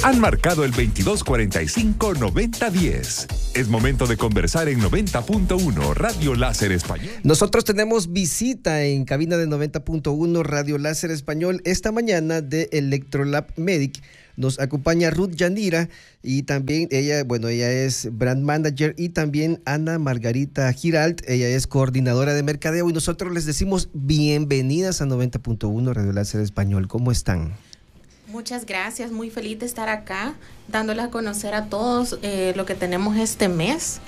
Han marcado el 2245-9010. Es momento de conversar en 90.1 Radio Láser Español. Nosotros tenemos visita en cabina de 90.1 Radio Láser Español esta mañana de Electrolab Medic. Nos acompaña Ruth Yanira y también ella es Brand Manager, y también Ana Margarita Giralt, ella es coordinadora de mercadeo, y nosotros les decimos bienvenidas a 90.1 Radio Láser Español. ¿Cómo están? Muchas gracias, muy feliz de estar acá, dándoles a conocer a todos lo que tenemos este mes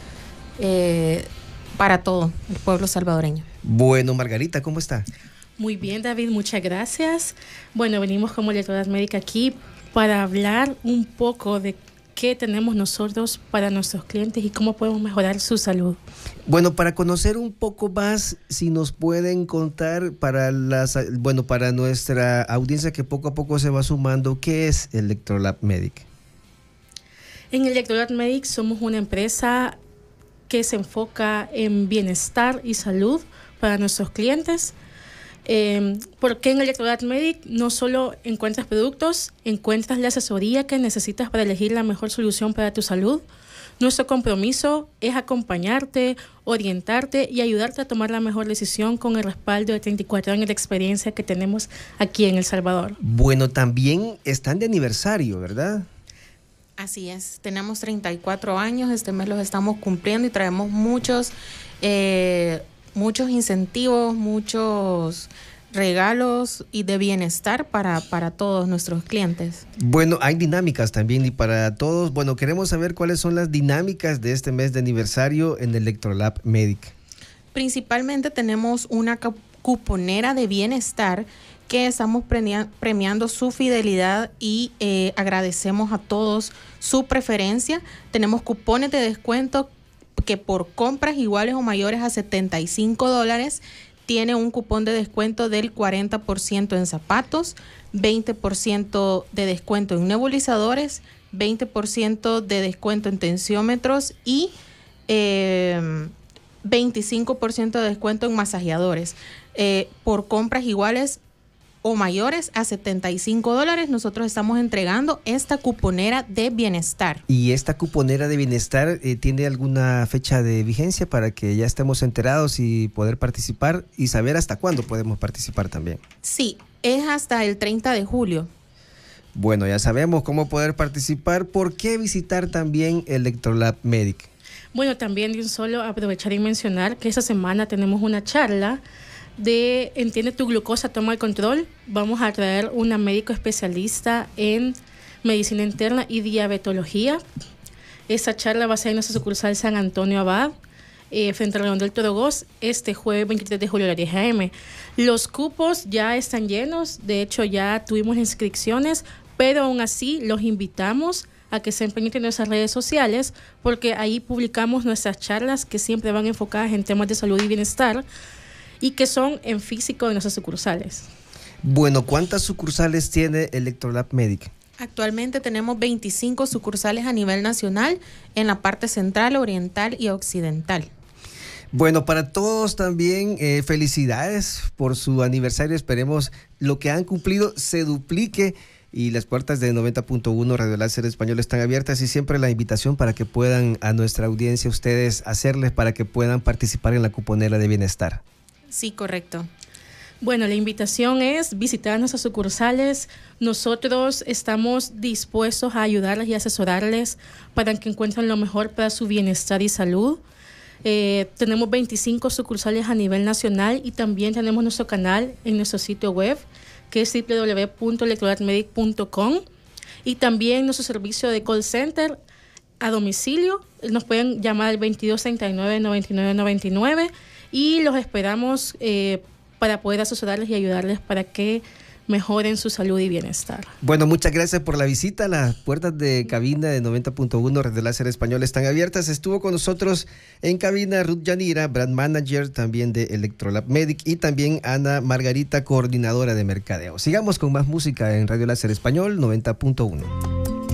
para todo el pueblo salvadoreño. Bueno, Margarita, ¿cómo está? Muy bien, David, muchas gracias. Bueno, venimos como Electrolab Medic aquí para hablar un poco de qué tenemos nosotros para nuestros clientes y cómo podemos mejorar su salud. Bueno, para conocer un poco más, si nos pueden contar para nuestra audiencia que poco a poco se va sumando, ¿qué es Electrolab Medic? En Electrolab Medic somos una empresa que se enfoca en bienestar y salud para nuestros clientes. Porque en Electrolab Medic no solo encuentras productos, encuentras la asesoría que necesitas para elegir la mejor solución para tu salud. Nuestro compromiso es acompañarte, orientarte y ayudarte a tomar la mejor decisión con el respaldo de 34 años de experiencia que tenemos aquí en El Salvador. Bueno, también están de aniversario, ¿verdad? Así es, tenemos 34 años, este mes los estamos cumpliendo y traemos muchos incentivos, muchos regalos y de bienestar para todos nuestros clientes. Bueno, hay dinámicas también y para todos. Bueno, queremos saber cuáles son las dinámicas de este mes de aniversario en Electrolab Medic. Principalmente tenemos una cuponera de bienestar que estamos premiando su fidelidad y agradecemos a todos su preferencia. Tenemos cupones de descuento que por compras iguales o mayores a $75 tiene un cupón de descuento del 40% en zapatos, 20% de descuento en nebulizadores, 20% de descuento en tensiómetros y 25% de descuento en masajeadores. Por compras iguales o mayores a $75, nosotros estamos entregando esta cuponera de bienestar. ¿Y esta cuponera de bienestar tiene alguna fecha de vigencia para que ya estemos enterados y poder participar y saber hasta cuándo podemos participar también? Sí, es hasta el 30 de julio. Bueno, ya sabemos cómo poder participar. ¿Por qué visitar también Electrolab Medic? Bueno, también de un solo aprovechar y mencionar que esta semana tenemos una charla de Entiende tu glucosa, toma el control. Vamos a traer una médico especialista en medicina interna y diabetología. Esta charla va a ser en nuestra sucursal San Antonio Abad, frente al Redondel Torogós, este jueves 23 de julio a las 10 a.m. Los cupos ya están llenos, de hecho ya tuvimos inscripciones, pero aún así los invitamos a que se pendientes en nuestras redes sociales, porque ahí publicamos nuestras charlas que siempre van enfocadas en temas de salud y bienestar, y que son en físico de nuestras sucursales. Bueno, ¿cuántas sucursales tiene Electrolab Medic? Actualmente tenemos 25 sucursales a nivel nacional en la parte central, oriental y occidental. Bueno, para todos también felicidades por su aniversario. Esperemos lo que han cumplido se duplique y las puertas de 90.1 Radio Láser Español están abiertas, y siempre la invitación para que puedan a nuestra audiencia ustedes hacerles para que puedan participar en la cuponera de bienestar. Sí, correcto. Bueno, la invitación es visitar nuestras sucursales. Nosotros estamos dispuestos a ayudarles y asesorarles para que encuentren lo mejor para su bienestar y salud. Tenemos 25 sucursales a nivel nacional y también tenemos nuestro canal en nuestro sitio web, que es www.electrolabmedic.com, y también nuestro servicio de call center a domicilio. Nos pueden llamar al 2239-9999 y los esperamos para poder asesorarles y ayudarles para que mejoren su salud y bienestar. Bueno, muchas gracias por la visita. Las puertas de cabina de 90.1 Radio Láser Español están abiertas. Estuvo con nosotros en cabina Ruth Yanira, Brand Manager también de Electrolab Medic, y también Ana Margarita, coordinadora de mercadeo. Sigamos con más música en Radio Láser Español 90.1.